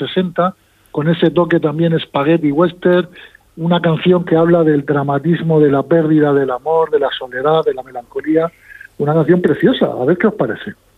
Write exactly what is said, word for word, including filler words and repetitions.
sesenta, con ese toque también spaghetti western, una canción que habla del dramatismo de la pérdida, del amor, de la soledad, de la melancolía, una canción preciosa, a ver qué os parece.